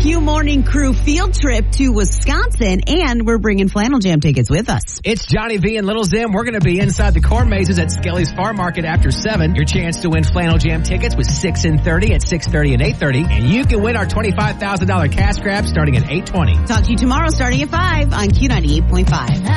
Q Morning Crew field trip to Wisconsin, and we're bringing Flannel Jam tickets with us. It's Johnny V and Little Zim. We're going to be inside the corn mazes at Skelly's Farm Market after 7. Your chance to win Flannel Jam tickets with 6 and 30 at 6:30 and 8:30. And you can win our $25,000 cash grab starting at 8:20. Talk to you tomorrow starting at 5 on Q98.5.